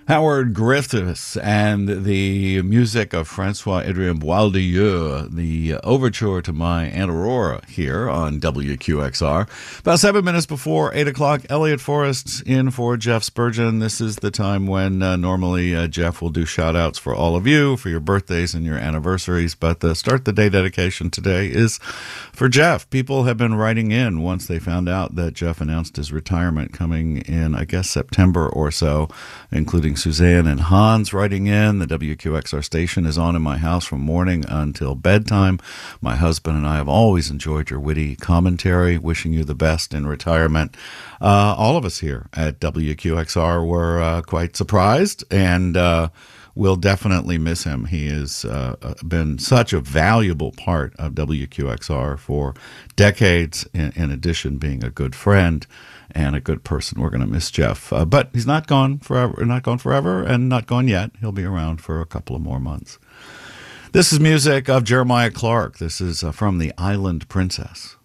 Howard Griffiths and the music of Francois-Adrien Boieldieu, the overture to My Aunt Aurora here on WQXR. About 7 minutes before 8 o'clock, Elliot Forrest in for Jeff Spurgeon. This is the time when normally Jeff will do shout-outs for all of you, for your birthdays and your anniversaries, but the Start the Day dedication today is for Jeff. People have been writing in once they found out that Jeff announced his retirement coming in, I guess, September or so, including Suzanne and Hans writing in. The WQXR station is on in my house from morning until bedtime. My husband and I have always enjoyed your witty commentary. Wishing you the best in retirement. All of us here at WQXR were quite surprised, and we'll definitely miss him. He has been such a valuable part of WQXR for decades, in addition being a good friend and a good person. We're going to miss Jeff. But he's not gone forever, and not gone yet. He'll be around for a couple of more months. This is music of Jeremiah Clark. This is from The Island Princess.